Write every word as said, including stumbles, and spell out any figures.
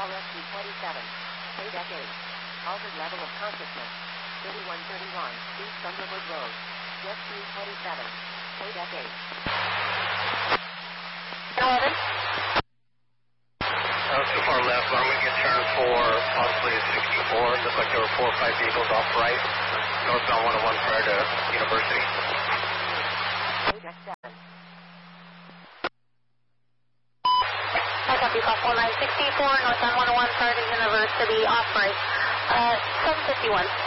Call Rescue twenty-seven. K deck eight. Altered level of consciousness. thirty-one thirty-one, East Thunderwood Road. Rescue twenty-seven. K deck eight. eleven. Uh, too far left. Why don't we get turned for possibly a sixty-four? Looks like there were four or five vehicles off right. Northbound one oh one prior to University. K deck seven. I copy, call four nine sixty-four, northbound one oh one prior to University, off right. Uh, seven fifty-one.